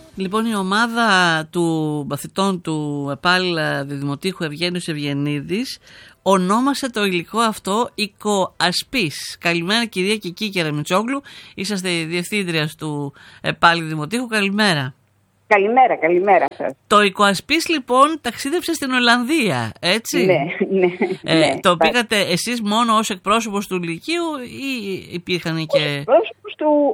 Λοιπόν, η ομάδα του μαθητών του ΕΠΑΛ Διδημοτήχου Ευγένιος Ευγενίδης ονόμασε το υλικό αυτό οικοασπής. Καλημέρα κυρία Κική Κεραμιτσόγλου, είσαστε η διευθύντρια του ΕΠΑΛ Διδημοτήχου. Καλημέρα. Καλημέρα σας. Το οικοασπής λοιπόν ταξίδευσε στην Ολλανδία, έτσι? Ναι. Το πήγατε εσείς μόνο ως εκπρόσωπος του Λυκείου ή υπήρχαν και... Εκπρόσωπος του...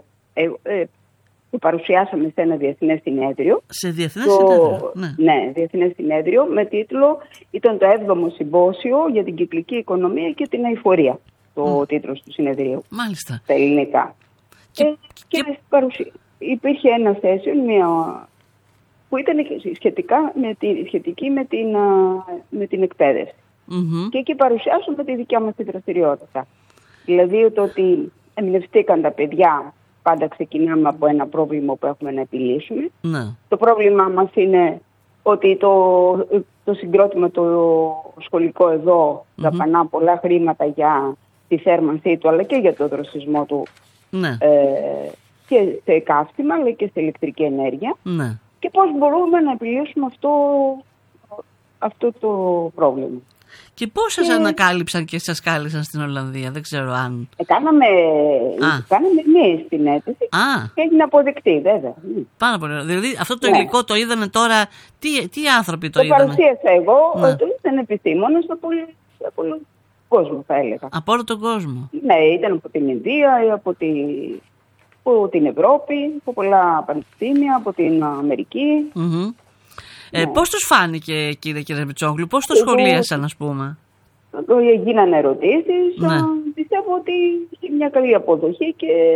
Το παρουσιάσαμε σε ένα διεθνές συνέδριο. Σε διεθνές συνέδριο, ναι. Ναι, διεθνές συνέδριο με τίτλο, ήταν το 7ο συμπόσιο για την κυκλική οικονομία και την αειφορία. Το τίτλος του συνεδρίου. Μάλιστα. Στα ελληνικά. Και υπήρχε ένα session που ήταν σχετική με την εκπαίδευση. Και εκεί παρουσιάσαμε τη δικιά μας τη δραστηριότητα. Δηλαδή το ότι εμπνευστήκαν τα παιδιά. Πάντα ξεκινάμε από ένα πρόβλημα που έχουμε να επιλύσουμε. Ναι. Το πρόβλημά μας είναι ότι το συγκρότημα το σχολικό εδώ δαπανά πολλά χρήματα για τη θέρμανσή του, αλλά και για το δροσισμό του, ναι. Και σε καύσιμα, αλλά και σε ηλεκτρική ενέργεια. Ναι. Και πώς μπορούμε να επιλύσουμε αυτό το πρόβλημα. Και πώς σας ανακάλυψαν και σας κάλεσαν στην Ολλανδία, δεν ξέρω αν... Κάναμε εμείς την αίτηση και έγινε αποδεκτή, βέβαια. Πάρα πολύ. Δηλαδή αυτό το υλικό το είδανε τώρα, τι άνθρωποι το είδανε? Το παρουσίασα εγώ, το ήταν επιστήμονες από όλο τον κόσμο, θα έλεγα. Από όλο τον κόσμο? Ναι, ήταν από την Ινδία, από την Ευρώπη, από πολλά πανεπιστήμια, από την Αμερική. Πώς τους φάνηκε, κύριε Κεραμιτσόγλου, πώς το σχολίασαν, ας πούμε? Γίνανε ερωτήσεις, πιστεύω ότι είχε μια καλή αποδοχή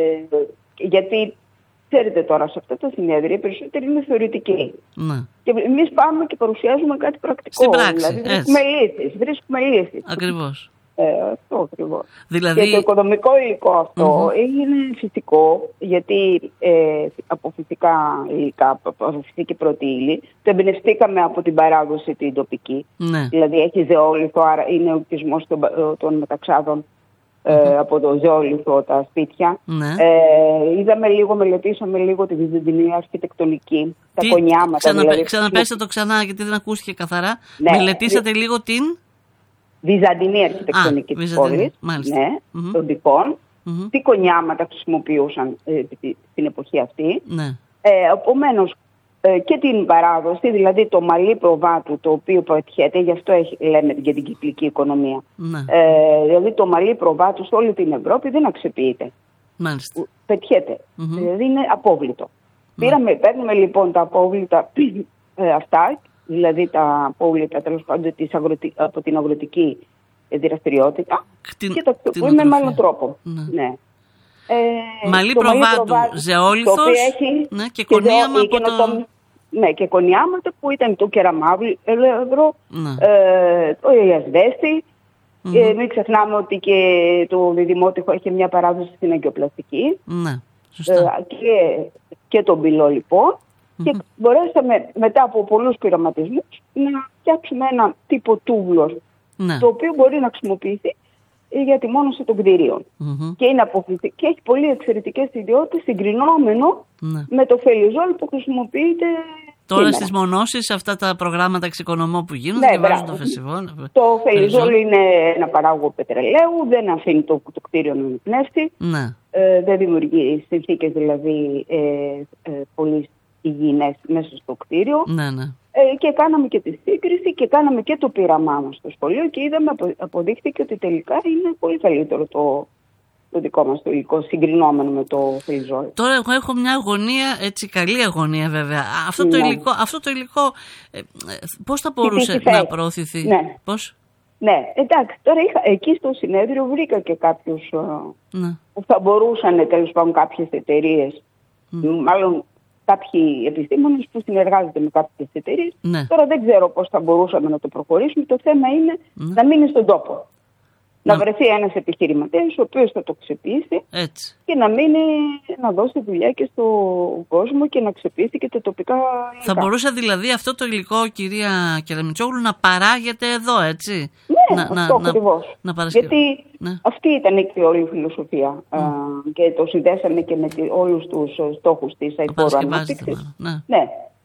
γιατί ξέρετε τώρα σε αυτά τα συνέδρια περισσότεροι είναι θεωρητικοί. Και εμείς πάμε και παρουσιάζουμε κάτι πρακτικό. Στην πράξη, δηλαδή βρίσκουμε λύσεις. Ακριβώς. Αυτό ακριβώς. Δηλαδή... Και το οικονομικό υλικό αυτό έγινε φυσικό, γιατί από φυσικά υλικά, από φυσική πρώτη ύλη, το εμπνευστήκαμε από την παράδοση την τοπική. Ναι. Δηλαδή έχει ζεόλιθο, άρα είναι ο ουτισμός των μεταξάδων από το ζεόλιθο τα σπίτια. Ναι. Μελετήσαμε λίγο τη βυζαντινή αρχιτεκτονική, τα κονιάματα. Ξαναπέστε το ξανά, γιατί δεν ακούστηκε καθαρά. Ναι. Μελετήσατε λίγο την... Βυζαντινή αρχιτεκτονική της πόλης, των τυπών, τι κονιάματα χρησιμοποιούσαν στην εποχή αυτή. Ναι. Επομένως, και την παράδοση, δηλαδή το μαλλί προβάτου, το οποίο πετιέται, γι' αυτό λέμε για την κυκλική οικονομία. Ναι. Δηλαδή το μαλλί προβάτου σε όλη την Ευρώπη δεν αξιοποιείται. Μάλιστα. Πετιέται. Δηλαδή είναι απόβλητο. Παίρνουμε λοιπόν τα απόβλητα αυτά, δηλαδή τα απόβλητα τέλος πάντων από την αγροτική δραστηριότητα και τα αξιοποιούμε με άλλον τρόπο. Ναι. Μαλλί προβάτου, ζεόλιθος και κονίαμα από το... Ναι, και κονιάματα που ήταν το κεραμάβλευρο, το ασβέστη. Μην ξεχνάμε ότι και το Διδημότυχο έχει μια παράδοση στην αγκιοπλαστική. Ναι, σωστά. Και τον πυλό λοιπόν. Και μπορέσαμε μετά από πολλούς πειραματισμούς να φτιάξουμε ένα τύπο τούβλος, το οποίο μπορεί να χρησιμοποιηθεί για τη μόνωση των κτηρίων. Και έχει πολύ εξαιρετικές ιδιότητες, συγκρινόμενο με το φελιζόλ που χρησιμοποιείται τώρα στις μονώσεις, αυτά τα προγράμματα εξοικονομώ που γίνονται και βάζουν το φεσιβόλ. Το φελιζόλ είναι ένα παράγωγο πετρελαίου, δεν αφήνει το κτίριο να ανιχνεύσει, δεν δημιουργεί συνθήκες δηλαδή πολύ υγιεινές μέσα στο κτίριο. Και κάναμε και τη σύγκριση και κάναμε και το πείραμά μας στο σχολείο και αποδείχθηκε ότι τελικά είναι πολύ καλύτερο το δικό μας το υλικό, συγκρινόμενο με το φελιζόλ. Τώρα εγώ έχω μια αγωνία, έτσι καλή αγωνία βέβαια. Αυτό το υλικό πώς θα μπορούσε να προωθηθεί? Πώς? Ναι, εντάξει, τώρα εκεί στο συνέδριο βρήκα και κάποιους που θα μπορούσαν τέλος πάντων κάποιες εταιρείες, μάλλον κάποιοι επιστήμονες που συνεργάζονται με κάποιες εταιρείες. Τώρα δεν ξέρω πώς θα μπορούσαμε να το προχωρήσουμε. Το θέμα είναι να μείνει στον τόπο. Να βρεθεί ένας επιχειρηματίας ο οποίος θα το ξεπίσει και να δώσει δουλειά και στον κόσμο και να ξεπίσει και τα τοπικά υλικά. Θα μπορούσε δηλαδή αυτό το υλικό, κυρία Κεραμιτσόγλου, να παράγεται εδώ, έτσι? Ναι, αυτό ακριβώς. Γιατί αυτή ήταν και όλη η φιλοσοφία και το συνδέσαμε και με όλους τους στόχους της αηφόρου ανάπτυξης. Ναι.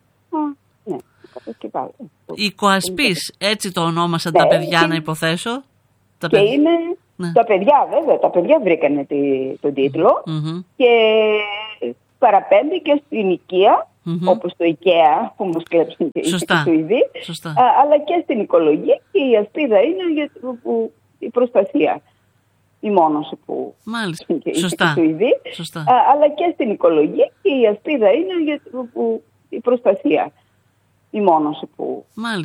Η ΚΟΑΣΠΙΣ, έτσι το ονόμασαν τα παιδιά, να υποθέσω. Και είναι τα παιδιά, βέβαια, τα παιδιά βρήκανε τον τίτλο και παραπέμπει και στην οικία, όπως το IKEA που μας κλέψουν και οι Σουηδοί, αλλά και στην οικολογία, και η ασπίδα είναι η προστασία. Η μόνωση που μάλιστα. Και οι Σουηδοί, αλλά και στην οικολογία, και η ασπίδα είναι η προστασία. Η μόνωση που